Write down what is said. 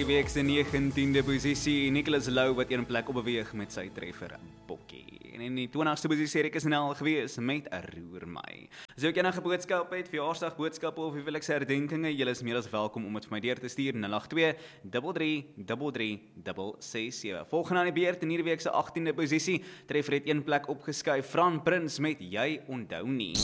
hierdie week se 19de posisie, Nicholas Lou wat een plek opbeweeg met sy treffer Bokkie. En in die 20ste posisie Erik is snel gewees met 'n roer my. As jy ook enige boodskap het, verjaarsdag boodskappe of huwelikse herdenkinge, julle is meer as welkom om dit vir my deur te stuur 082 333 Volgende aan die beurt in hierdie week se 18de posisie, treffer het een plek opgeskuif, Fran Prins met Jy onthou nie.